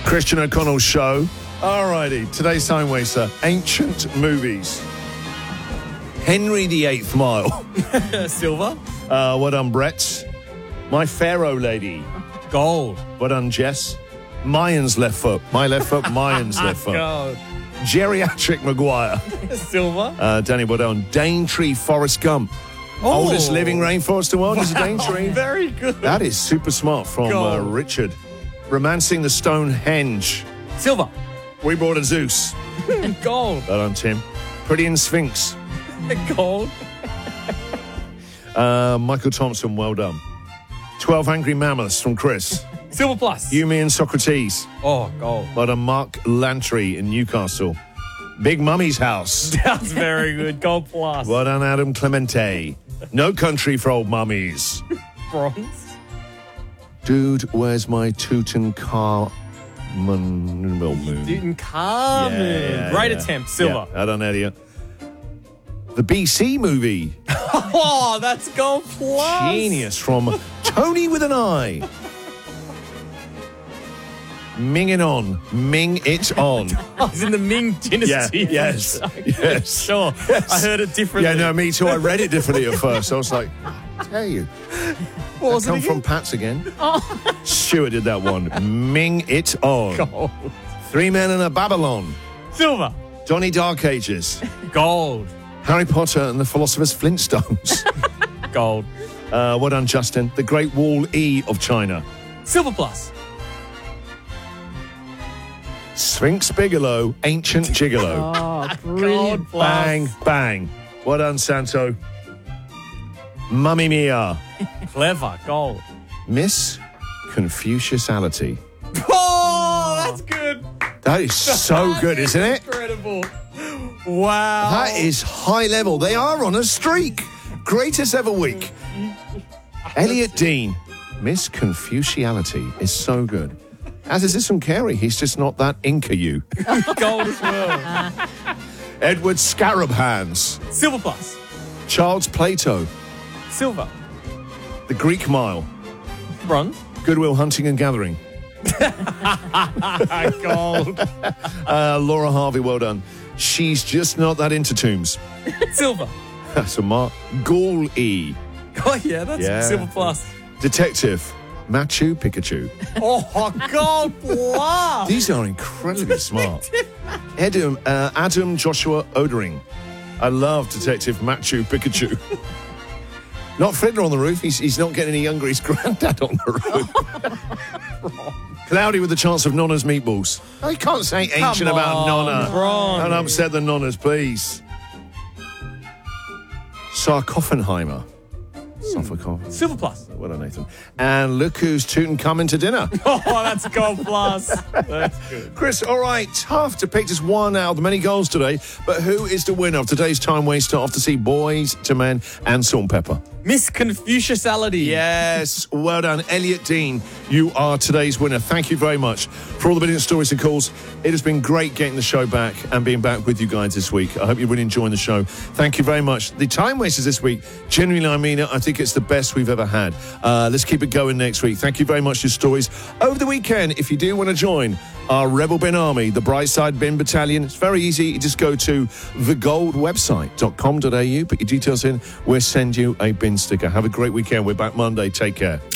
Christian O'Connell's show. Alrighty, today's time waster, ancient movies. Henry VIII Mile. Silver. Well done, Brett. My Pharaoh Lady. Gold. Well done, Jess. Mayans left foot. My left foot, Mayans left foot. Gold. Geriatric Maguire. Silver. Danny, well done. Daintree Forrest Gump. Oh. Oldest living rainforest in the world is a Daintree. Very good. That is super smart from Gold. Richard. Romancing the Stonehenge. Silver. We brought a Zeus. Gold. Well done, Tim. Pretty in Sphinx. Gold. Michael Thompson, well done. 12 Angry Mammoths from Chris. Silver plus. You, Me and Socrates. Oh, gold. Well done, Mark Lantry in Newcastle. Big Mummy's House. That's very good. Gold plus. Well done, Adam Clemente. No Country for Old Mummies. Bronze. Dude, where's my Tutankhamun? Tutankhamun. Great attempt. Silver. Yeah, I don't know you. The BC movie. Oh, that's gold plus. Genius from Tony with an I. Ming it on. Ming it on. Oh, it's in the Ming Dynasty. Yeah, yes. Yes. Sure. Yes. I heard it differently. Yeah, no, me too. I read it differently at first. I was like, I tell you. What was Come it from again? Pats again. Stuart did that one. Ming it on. Gold. 3 Men in a Babylon. Silver. Donnie Dark Ages. Gold. Harry Potter and the Philosopher's Flintstones. Gold. Well done, Justin. The Great Wall E of China. Silver plus. Sphinx Bigelow, Ancient Gigolo. Oh, brilliant. Gold plus. Bang, bang. Well done, Santo. Mummy Mia. Clever. Gold. Miss Confuciusality. Oh, that's good. That is so good, isn't it? Incredible. Wow. That is high level. They are on a streak. Greatest ever week. Elliot Dean. Miss Confuciality is so good. As is this from Carey. He's just not that Inca you. Gold as well. Edward Scarab Hands. Silver plus. Child's Plato. Silver. The Greek Mile. Bronze. Goodwill Hunting and Gathering. Gold. Laura Harvey, well done. She's just not that into tombs. Silver. That's a mark. Gaul E. Oh, yeah, that's Yeah. silver plus. Detective. Machu Picchu. Oh, gold plus. These are incredibly smart. Adam Joshua Odering. I love Detective Machu Picchu. Not Fiddler on the Roof. He's not getting any younger. He's Granddad on the Roof. Cloudy with the Chance of Nonna's Meatballs. Oh, you can't say ancient about Nonna. Bronze. Don't upset the Nonnas, please. Sarcophenheimer. Sarcophenheimer. Silver plus. Well done, Nathan. And look who's tootin' coming to dinner. Oh, that's gold plus. That's good. Chris, all right, tough to pick just one out of the many goals today, but who is the winner of today's time waster off to see Boys to Men and Salt and Pepper? Miss Confuciusality. Yes, well done. Elliot Dean, you are today's winner. Thank you very much for all the brilliant stories and calls. It has been great getting the show back and being back with you guys this week. I hope you're really enjoying the show. Thank you very much. The time wasters this week, genuinely, I mean it, I think it's the best we've ever had. Let's keep it going next week. Thank you very much for your stories. Over the weekend, if you do want to join our Rebel Bin Army, the Brightside Bin Battalion, it's very easy. You just go to thegoldwebsite.com.au, put your details in. We'll send you a bin sticker. Have a great weekend. We're back Monday. Take care.